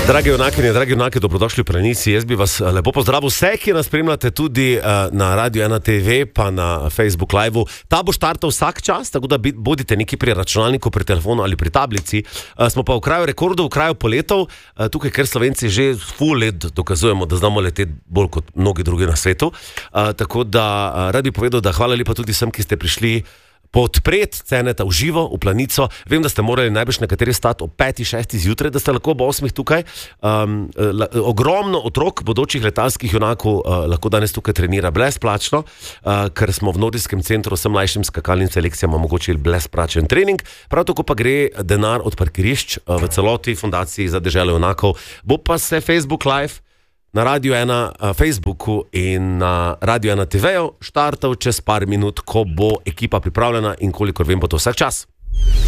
Dragi junaki, dobrodošli v Planici. Jaz bi vas lepo pozdravil vse, ki nas spremljate tudi na Radio 1 TV, pa na Facebook Live. Ta bo štartal vsak čas, tako da bodite neki pri računalniku, pri telefonu ali pri tablici. Smo pa v kraju rekordov, v kraju poletov, tukaj, ker Slovenci že full let dokazujemo, da znamo leteti bolj kot mnogi drugi na svetu. Tako da rad bi povedal, da hvala lepa tudi vsem, ki ste prišli podpret Ceneta v živo, v Planico. Vem, da ste morali najbrž nekateri stati o 5-6 zjutraj, da ste lahko ob 8 tukaj. Ogromno otrok, bodočih letalskih junakov, lahko danes tukaj trenira brezplačno, ker smo v Nordijskem centru vsem mlajšim skakalnim selekcijam omogočili brezplačen trening. Prav tako pa gre denar od parkirišč v celoti Fundaciji za deželo junakov. Bo pa se Facebook Live na Radio 1 Facebooku in na Radio 1 TV-ju štartal čez par minut, ko bo ekipa pripravljena in kolikor vem, bo to vsak čas.